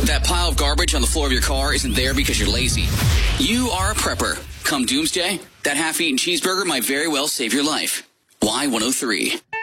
That pile of garbage on the floor of your car isn't there because you're lazy. You are a prepper. Come doomsday, that half-eaten cheeseburger might very well save your life. Y103.